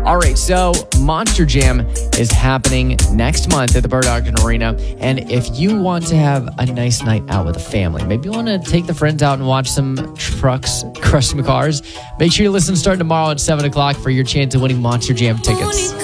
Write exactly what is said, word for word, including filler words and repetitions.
All right, so Monster Jam is happening next month at the Bird Ogden Arena. And if you want to have a nice night out with a family, maybe you want to take the friends out and watch some trucks crush some cars, make sure you listen starting tomorrow at seven o'clock for your chance of winning Monster Jam tickets.